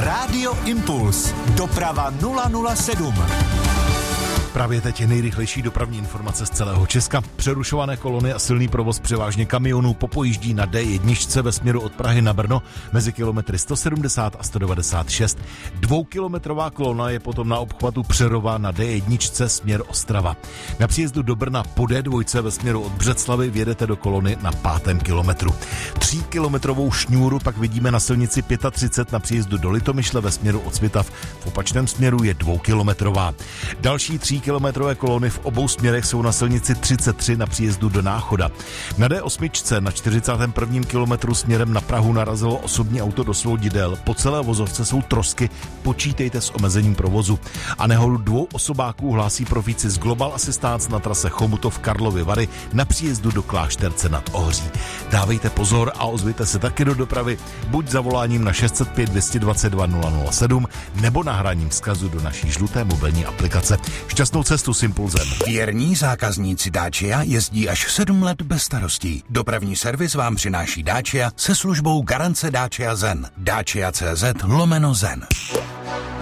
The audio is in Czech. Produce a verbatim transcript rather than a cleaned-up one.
Rádio Impuls. Doprava nula nula sedm. Právě teď je nejrychlejší dopravní informace z celého Česka. Přerušované kolony a silný provoz převážně kamionů popojíždí na D jedna ve směru od Prahy na Brno mezi kilometry sto sedmdesát a sto devadesát šest. Dvoukilometrová kolona je potom na obchvatu Přerova na D jedna směr Ostrava. Na příjezdu do Brna po D dva ve směru od Břeclavi vjedete do kolony na pátém kilometru. Tříkilometrovou šňůru pak vidíme na silnici třicet pět na příjezdu do Litomyšle ve směru od Svitav. V opačném směru je dvoukilometrová. Další tří kilometrové kolony v obou směrech jsou na silnici třicet tři na příjezdu do Náchoda. Na D osm na čtyřicátém prvním kilometru směrem na Prahu narazilo osobní auto do svodidel. Po celé vozovce jsou trosky, počítejte s omezením provozu. A nehodu dvou osobáků hlásí profíci z Global Assistance na trase Chomutov Karlovy Vary na příjezdu do Klášterce nad Ohří. Dávejte pozor a ozvěte se taky do dopravy, buď zavoláním na šest set pět dvě dva dva nula nula sedm nebo nahráním vzkazu do naší žluté mobilní aplikace. Šťastnou cestu s Impulzem. Věrní zákazníci Dacia jezdí až sedm let bez starostí. Dopravní servis vám přináší Dacia se službou garance Dacia Zen. Dacia tečka cé zet lomeno Zen.